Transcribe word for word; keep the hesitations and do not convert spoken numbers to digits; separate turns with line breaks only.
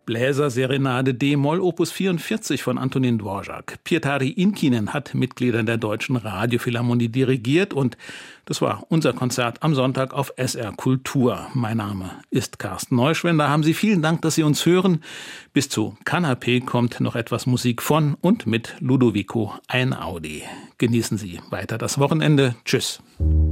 Bläserserenade D-Moll Opus vierundvierzig von Antonín Dvořák. Pietari Inkinen hat Mitglieder der Deutschen Radiophilharmonie dirigiert und das war unser Konzert am Sonntag auf S R Kultur. Mein Name ist Carsten Neuschwender. Haben Sie vielen Dank, dass Sie uns hören. Bis zu Kanapé kommt noch etwas Musik von und mit Ludovico Einaudi. Genießen Sie weiter das Wochenende. Tschüss.